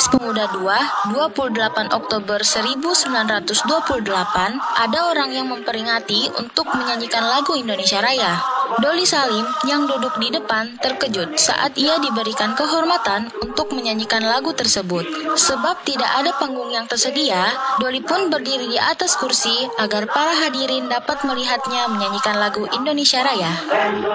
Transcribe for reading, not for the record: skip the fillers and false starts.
Pemuda 2, 28 Oktober 1928, ada orang yang memperingati untuk menyanyikan lagu Indonesia Raya. Doli Salim yang duduk di depan terkejut saat ia diberikan kehormatan untuk menyanyikan lagu tersebut. Sebab tidak ada panggung yang tersedia, Doli pun berdiri di atas kursi agar para hadirin dapat melihatnya menyanyikan lagu Indonesia Raya.